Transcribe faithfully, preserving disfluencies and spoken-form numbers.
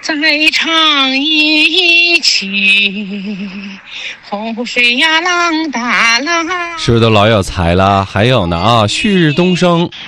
再唱一曲，洪水呀浪打浪。 是不是都老有才了？还有呢啊，旭日东升